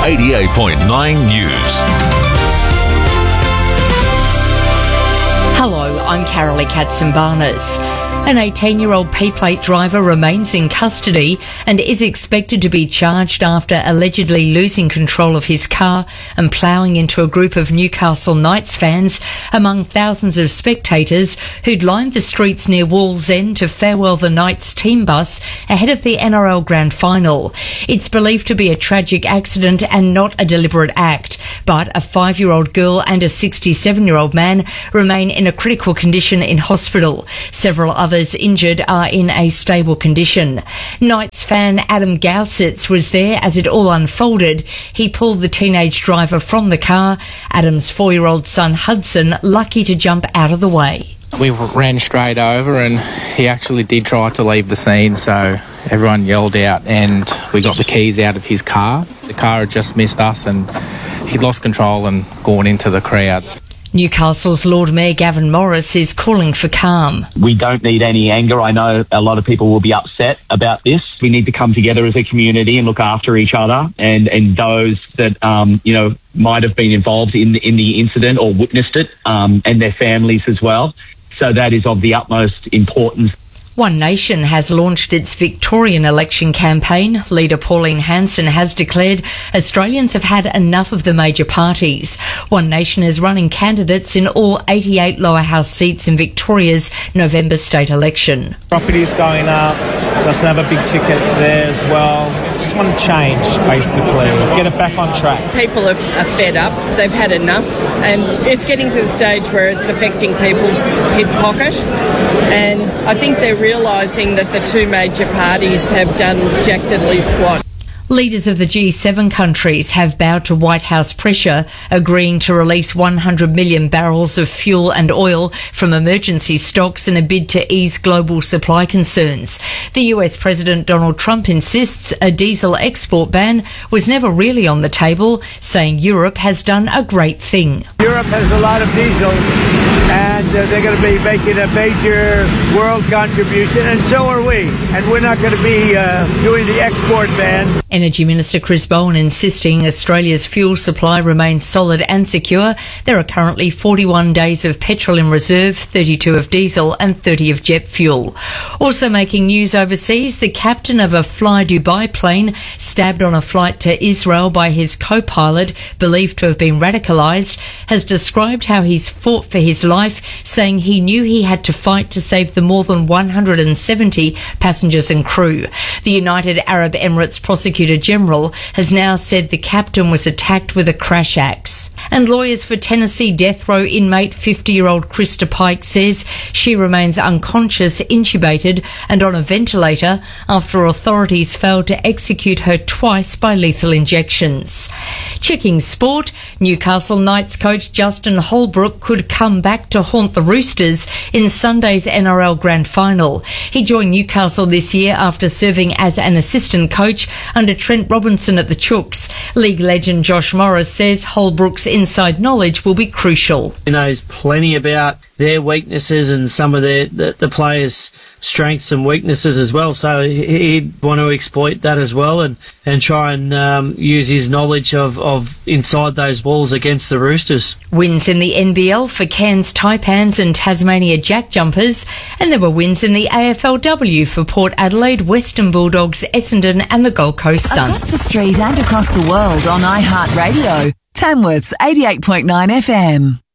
88.9 News. Hello, I'm Carolee Katsimbarnas. An 18-year-old P-plate driver remains in custody and is expected to be charged after allegedly losing control of his car and ploughing into a group of Newcastle Knights fans among thousands of spectators who'd lined the streets near Wallsend to farewell the Knights team bus ahead of the NRL Grand Final. It's believed to be a tragic accident and not a deliberate act, but a 5-year-old girl and a 67-year-old man remain in a critical condition in hospital. Several others injured are in a stable condition. Knights fan Adam Gausitz was there as it all unfolded. He pulled the teenage driver from the car. Adam's 4-year-old son Hudson lucky to jump out of the way. We ran straight over and he actually did try to leave the scene, so everyone yelled out and we got the keys out of his car. The car had just missed us and he'd lost control and gone into the crowd. Newcastle's Lord Mayor Gavin Morris is calling for calm. We don't need any anger. I know a lot of people will be upset about this. We need to come together as a community and look after each other and those that, might have been involved in the incident or witnessed it, and their families as well. So that is of the utmost importance. One Nation has launched its Victorian election campaign. Leader Pauline Hanson has declared Australians have had enough of the major parties. One Nation is running candidates in all 88 lower house seats in Victoria's November state election. Property's going up, so let's have a big ticket there as well. Just want to change, basically, get it back on track. People are fed up, they've had enough, and it's getting to the stage where it's affecting people's hip pocket, and I think they're realising that the two major parties have done jack diddly squat. Leaders of the G7 countries have bowed to White House pressure, agreeing to release 100 million barrels of fuel and oil from emergency stocks in a bid to ease global supply concerns. The US President Donald Trump insists a diesel export ban was never really on the table, saying Europe has done a great thing. Europe has a lot of diesel and they're going to be making a major world contribution, and so are we. And we're not going to be doing the export ban. Energy Minister Chris Bowen insisting Australia's fuel supply remains solid and secure. There are currently 41 days of petrol in reserve, 32 of diesel and 30 of jet fuel. Also making news overseas, the captain of a Fly Dubai plane stabbed on a flight to Israel by his co-pilot, believed to have been radicalised, has described how he's fought for his life, saying he knew he had to fight to save the more than 170 passengers and crew. The United Arab Emirates Prosecutor General has now said the captain was attacked with a crash axe. And lawyers for Tennessee death row inmate 50-year-old Krista Pike says she remains unconscious, intubated and on a ventilator after authorities failed to execute her twice by lethal injections. Checking sport, Newcastle Knights coach Justin Holbrook could come back to haunt the Roosters in Sunday's NRL Grand Final. He joined Newcastle this year after serving as an assistant coach under Trent Robinson at the Chooks. League legend Josh Morris says Holbrook's inside knowledge will be crucial. He knows plenty about their weaknesses and some of the players' strengths and weaknesses as well. So he'd want to exploit that as well and try and use his knowledge of inside those walls against the Roosters. Wins in the NBL for Cairns Taipans and Tasmania Jack Jumpers, and there were wins in the AFLW for Port Adelaide, Western Bulldogs, Essendon and the Gold Coast Suns. Across the street and across the world on iHeartRadio. Tamworth's 88.9 FM.